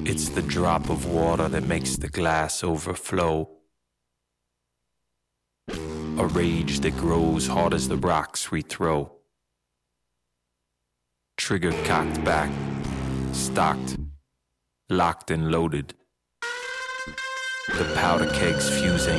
It's the drop of water that makes the glass overflow. A rage that grows hot as the rocks we throw. Trigger cocked back, stocked, locked and loaded. The powder kegs fusing.